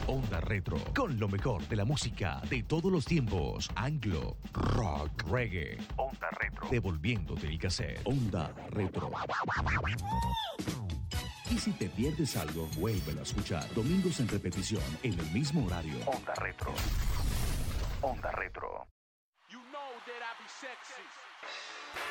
Onda Retro, con lo mejor de la música de todos los tiempos. Anglo, rock, reggae. Onda Retro, devolviéndote el cassette. Onda Retro. Y si te pierdes algo, vuélvelo a escuchar. Domingos en repetición, en el mismo horario. Onda Retro. Onda Retro. You know that I be sexy.